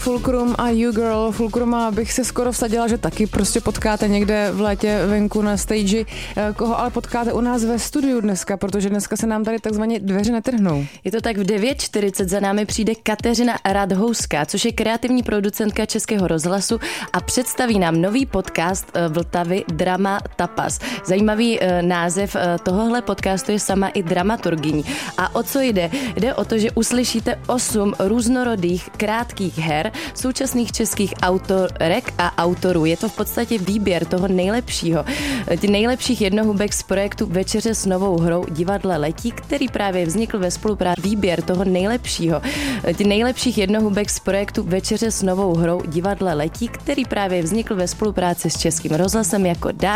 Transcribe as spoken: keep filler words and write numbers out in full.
Fulcrum a You Girl. Fulcruma bych se skoro vsadila, že taky prostě potkáte někde v létě venku na stage. Koho ale potkáte u nás ve studiu dneska, protože dneska se nám tady takzvaně dveře netrhnou. Je to tak, v devět čtyřicet za námi přijde Kateřina Radhouská, což je kreativní producentka Českého rozhlasu a představí nám nový podcast Vltavy Drama Tapas. Zajímavý název tohohle podcastu je sama i dramaturgyní. A o co jde? Jde o to, že uslyšíte osm různorodých krátkých her současných českých autorek a autorů. Je to v podstatě výběr toho nejlepšího. Ty nejlepších jednohubek z projektu Večeře s novou hrou Divadle letí, který právě vznikl ve spolupráci. Výběr toho nejlepšího. Ty nejlepších jednohubek z projektu Večeře s novou hrou Divadle letí, který právě vznikl ve spolupráci s Českým rozhlasem jako dá